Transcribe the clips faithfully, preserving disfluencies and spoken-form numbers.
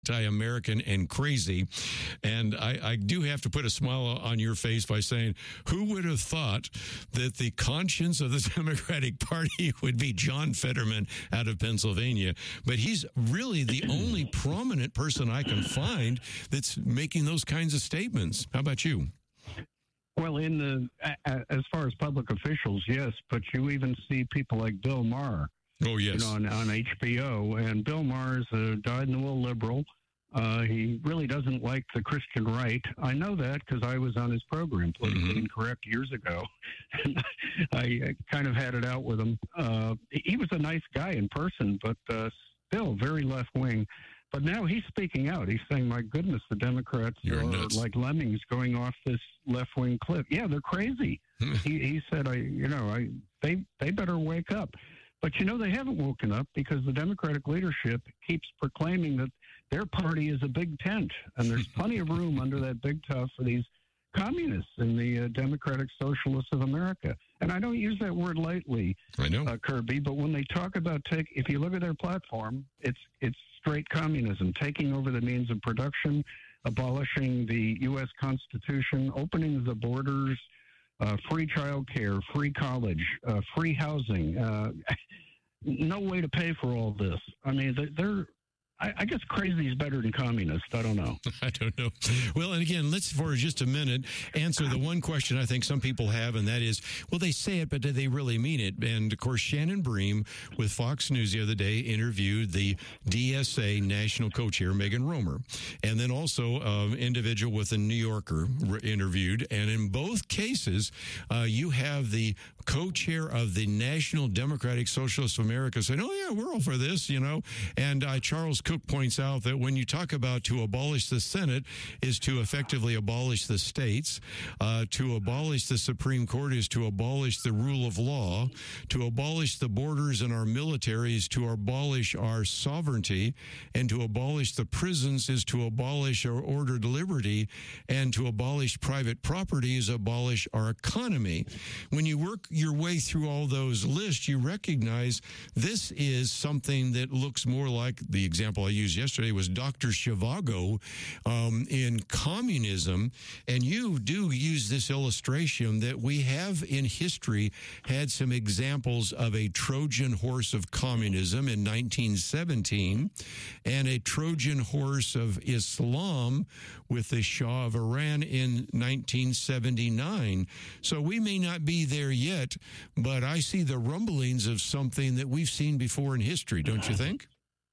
anti-American and crazy. And I, I do have to put a smile on your face by saying, who would have thought that the conscience of the Democratic Party would be John Fetterman out of Pennsylvania? But he's really the only prominent person I can find that's making those kinds of statements. How about you? Well, in the as far as public officials, yes, but you even see people like Bill Maher. Oh, yes. You know, on, on H B O. And Bill Maher is a dyed-in-the-wool liberal. Uh, he really doesn't like the Christian right. I know that because I was on his program, Politically mm-hmm. Incorrect, years ago. I, I kind of had it out with him. Uh, he was a nice guy in person, but uh, still very left-wing. But now he's speaking out. He's saying, my goodness, the Democrats You're are nuts. like lemmings going off this left-wing cliff. Yeah, they're crazy. he, he said, I, you know, I they they better wake up. But, you know, they haven't woken up because the Democratic leadership keeps proclaiming that their party is a big tent, and there's plenty of room under that big tough for these communists in the uh, Democratic Socialists of America. And I don't use that word lightly, I know, uh, Kirby, but when they talk about, take, if you look at their platform, it's it's straight communism, taking over the means of production, abolishing the U S Constitution, opening the borders, Uh, free child care, free college, uh, free housing, uh, no way to pay for all this. I mean, they're, I, I guess crazy is better than communist. I don't know. I don't know. Well, and again, let's, for just a minute, answer the one question I think some people have, and that is, well, they say it, but do they really mean it? And, of course, Shannon Bream with Fox News the other day interviewed the D S A national co-chair, Megan Romer, and then also an individual with the New Yorker interviewed. And in both cases, uh, you have the co-chair of the National Democratic Socialists of America saying, oh, yeah, we're all for this, you know. And uh, Charles Cook points out that when you talk about to abolish the Senate is to effectively abolish the states, uh, to abolish the Supreme Court is to abolish the rule of law, to abolish the borders and our military is to abolish our sovereignty, and to abolish the prisons is to abolish our ordered liberty, and to abolish private property is abolish our economy. When you work your way through all those lists, you recognize this is something that looks more like the example I used yesterday was Doctor Zhivago um, in communism. And you do use this illustration that we have in history had some examples of a Trojan horse of communism in nineteen seventeen and a Trojan horse of Islam with the Shah of Iran in nineteen seventy-nine. So we may not be there yet, but I see the rumblings of something that we've seen before in history, don't you think?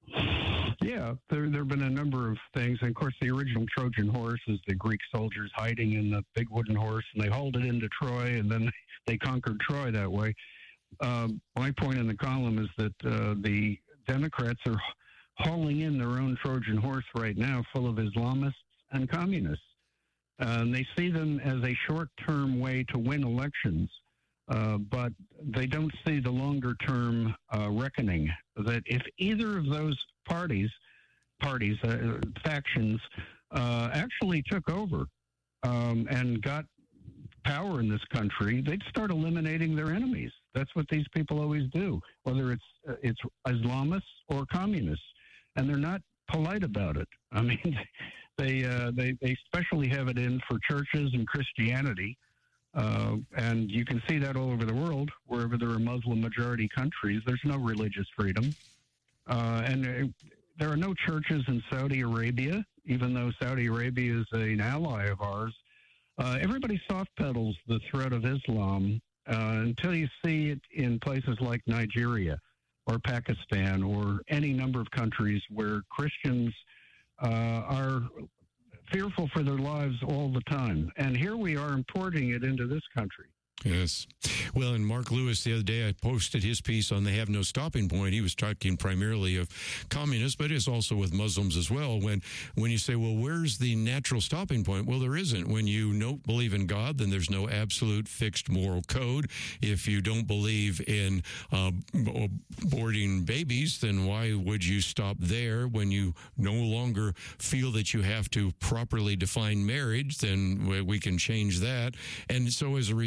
Yeah, there there have been a number of things. And, of course, the original Trojan horse is the Greek soldiers hiding in the big wooden horse, and they hauled it into Troy, and then they conquered Troy that way. Um, my point in the column is that uh, the Democrats are hauling in their own Trojan horse right now, full of Islamists and communists. Uh, and they see them as a short-term way to win elections. Uh, but they don't see the longer-term uh, reckoning that if either of those parties, parties, uh, factions, uh, actually took over um, and got power in this country, they'd start eliminating their enemies. That's what these people always do, whether it's uh, it's Islamists or communists, and they're not polite about it. I mean, they uh, they they especially have it in for churches and Christianity. Uh, and you can see that all over the world, wherever there are Muslim-majority countries, there's no religious freedom. Uh, and uh, there are no churches in Saudi Arabia, even though Saudi Arabia is an ally of ours. Uh, everybody soft pedals the threat of Islam uh, until you see it in places like Nigeria or Pakistan or any number of countries where Christians uh, are fearful for their lives all the time. And here we are importing it into this country. Yes. Well, and Mark Lewis, the other day, I posted his piece on They Have No Stopping Point. He was talking primarily of communists, but it's also with Muslims as well. When when you say, well, where's the natural stopping point? Well, there isn't. When you don't believe in God, then there's no absolute fixed moral code. If you don't believe in uh, aborting babies, then why would you stop there? When you no longer feel that you have to properly define marriage, then we can change that. And so as a result,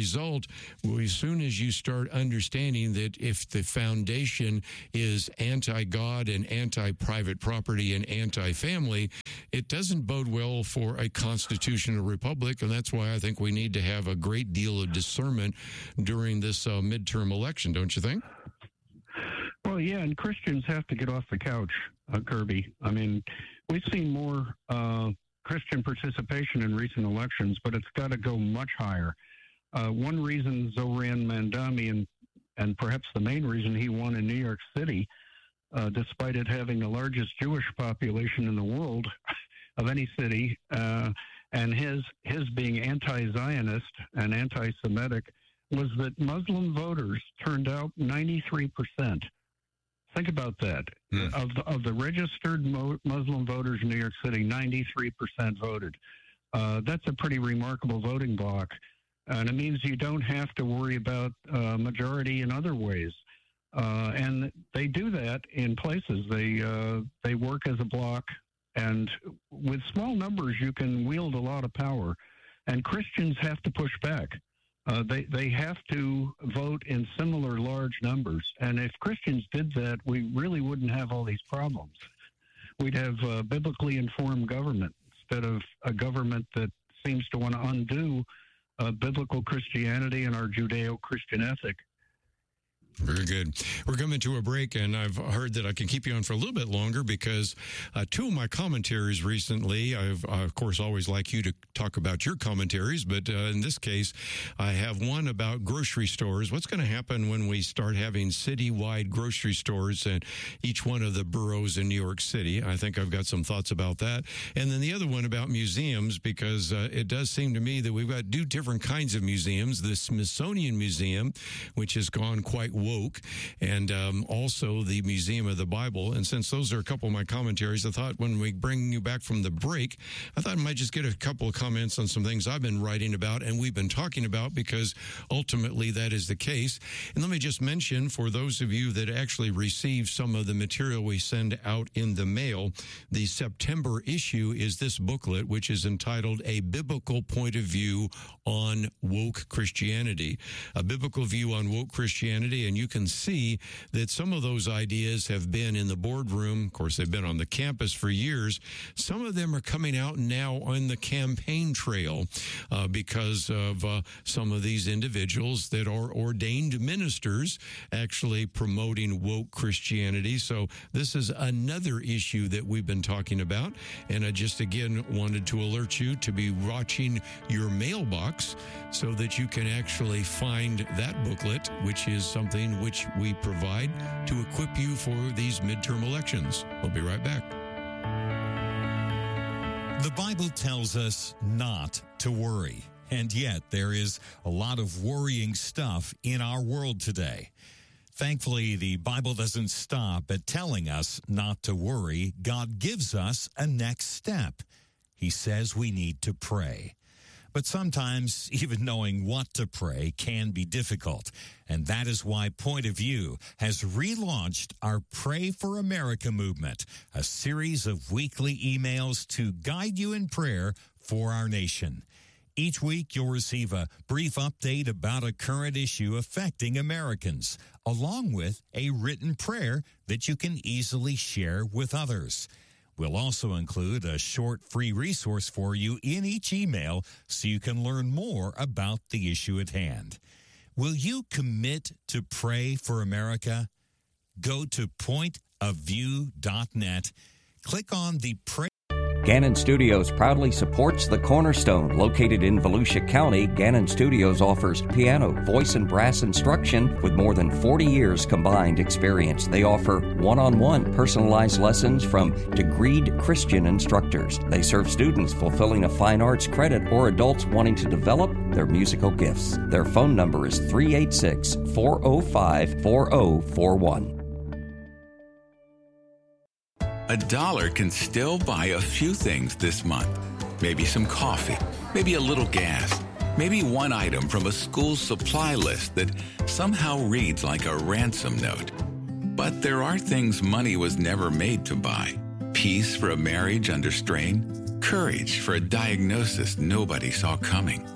built, well, as soon as you start understanding that if the foundation is anti-God and anti-private property and anti-family, it doesn't bode well for a constitutional republic, and that's why I think we need to have a great deal of discernment during this uh, midterm election, don't you think? Well, yeah, and Christians have to get off the couch, uh, Kirby. I mean, we've seen more uh, Christian participation in recent elections, but it's got to go much higher. Uh, one reason Zoran Mandami, and, and perhaps the main reason he won in New York City, uh, despite it having the largest Jewish population in the world of any city, uh, and his his being anti-Zionist and anti-Semitic, was that Muslim voters turned out ninety-three percent. Think about that. Mm. Of, the, of the registered mo- Muslim voters in New York City, ninety-three percent voted. Uh, that's a pretty remarkable voting bloc. And it means you don't have to worry about uh, majority in other ways. Uh, and they do that in places. They uh, they work as a bloc, and with small numbers, you can wield a lot of power. And Christians have to push back. Uh, they they have to vote in similar large numbers. And if Christians did that, we really wouldn't have all these problems. We'd have a biblically informed government instead of a government that seems to want to undo uh, biblical Christianity and our Judeo-Christian ethic. Very good. We're coming to a break, and I've heard that I can keep you on for a little bit longer because uh, two of my commentaries recently, I've, uh, of course, always like you to talk about your commentaries, but uh, in this case, I have one about grocery stores. What's going to happen when we start having citywide grocery stores in each one of the boroughs in New York City? I think I've got some thoughts about that. And then the other one about museums, because uh, it does seem to me that we've got two different kinds of museums. The Smithsonian Museum, which has gone quite woke, and um, also the Museum of the Bible. And since those are a couple of my commentaries, I thought when we bring you back from the break, I thought I might just get a couple of comments on some things I've been writing about and we've been talking about, because ultimately that is the case. And let me just mention, for those of you that actually receive some of the material we send out in the mail, the September issue is this booklet, which is entitled A Biblical Point of View on Woke Christianity. A biblical view on woke Christianity. And you can see that some of those ideas have been in the boardroom. Of course, they've been on the campus for years. Some of them are coming out now on the campaign trail uh, because of uh, some of these individuals that are ordained ministers actually promoting woke Christianity. So this is another issue that we've been talking about. And I just, again, wanted to alert you to be watching your mailbox so that you can actually find that booklet, which is something which we provide to equip you for these midterm elections. We'll be right back. The Bible tells us not to worry, and yet there is a lot of worrying stuff in our world today. Thankfully, the Bible doesn't stop at telling us not to worry. God gives us a next step. He says we need to pray. But sometimes even knowing what to pray can be difficult. And that is why Point of View has relaunched our Pray for America movement, a series of weekly emails to guide you in prayer for our nation. Each week, you'll receive a brief update about a current issue affecting Americans, along with a written prayer that you can easily share with others. We'll also include a short free resource for you in each email so you can learn more about the issue at hand. Will you commit to pray for America? Go to point of view dot net. Click on the Pray. Gannon Studios proudly supports The Cornerstone. Located in Volusia County, Gannon Studios offers piano, voice, and brass instruction with more than forty years combined experience. They offer one-on-one personalized lessons from degreed Christian instructors. They serve students fulfilling a fine arts credit or adults wanting to develop their musical gifts. Their phone number is three eight six, four oh five, four oh four one. A dollar can still buy a few things this month. Maybe some coffee, maybe a little gas, maybe one item from a school supply list that somehow reads like a ransom note. But there are things money was never made to buy. Peace for a marriage under strain, courage for a diagnosis nobody saw coming.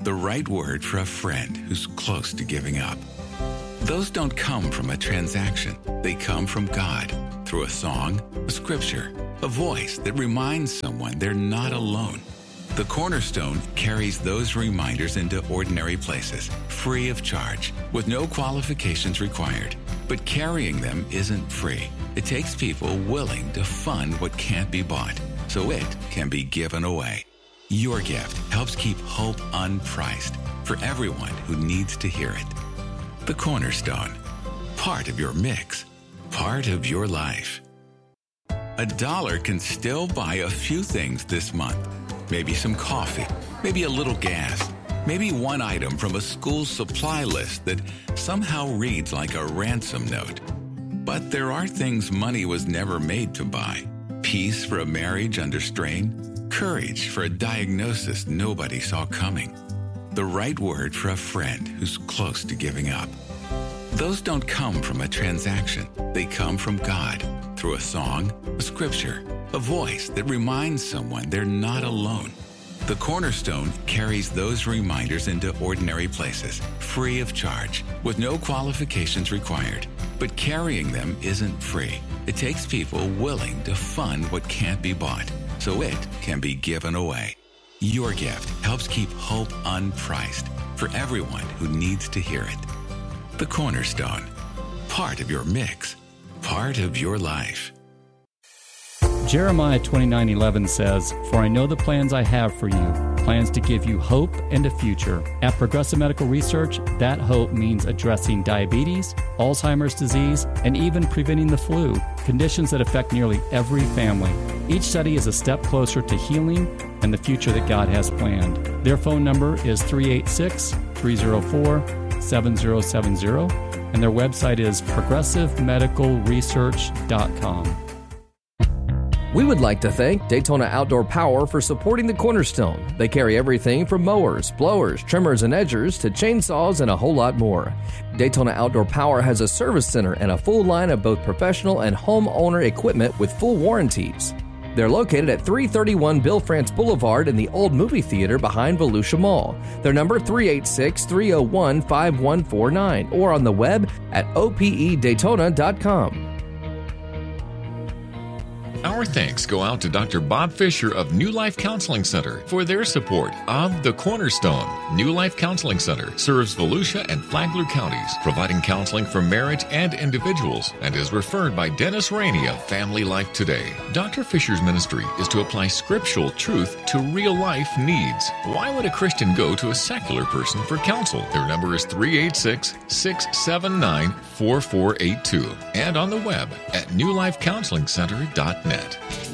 the right word for a friend who's close to giving up. Those don't come from a transaction. They come from God through a song, a scripture, a voice that reminds someone they're not alone. The Cornerstone carries those reminders into ordinary places, free of charge, with no qualifications required. But carrying them isn't free. It takes people willing to fund what can't be bought, so it can be given away. Your gift helps keep hope unpriced for everyone who needs to hear it. The Cornerstone, part of your mix, part of your life. A dollar can still buy a few things this month. Maybe some coffee, maybe a little gas, maybe one item from a school supply list that somehow reads like a ransom note. But there are things money was never made to buy. Peace for a marriage under strain, courage for a diagnosis nobody saw coming, the right word for a friend who's close to giving up. Those don't come from a transaction. They come from God through a song, a scripture, a voice that reminds someone they're not alone. The Cornerstone carries those reminders into ordinary places, free of charge, with no qualifications required. But carrying them isn't free. It takes people willing to fund what can't be bought, so it can be given away. Your gift helps keep hope unpriced for everyone who needs to hear it. The Cornerstone, part of your mix, part of your life. Jeremiah twenty-nine eleven says, "For I know the plans I have for you, plans to give you hope and a future." At Progressive Medical Research, that hope means addressing diabetes, Alzheimer's disease, and even preventing the flu, conditions that affect nearly every family. Each study is a step closer to healing and the future that God has planned. Their phone number is three eight six, three zero four, seven zero seven zero, and their website is progressive medical research dot com. We would like to thank Daytona Outdoor Power for supporting the Cornerstone. They carry everything from mowers, blowers, trimmers, and edgers to chainsaws and a whole lot more. Daytona Outdoor Power has a service center and a full line of both professional and homeowner equipment with full warranties. They're located at three thirty-one Bill France Boulevard in the old movie theater behind Volusia Mall. Their number three eight six, three zero one, five one four nine or on the web at O P E Daytona dot com. Our thanks go out to Doctor Bob Fisher of New Life Counseling Center for their support of The Cornerstone. New Life Counseling Center serves Volusia and Flagler counties, providing counseling for marriage and individuals, and is referred by Dennis Rainey of Family Life Today. Doctor Fisher's ministry is to apply scriptural truth to real-life needs. Why would a Christian go to a secular person for counsel? Their number is three eight six, six seven nine, four four eight two and on the web at new life counseling center dot net.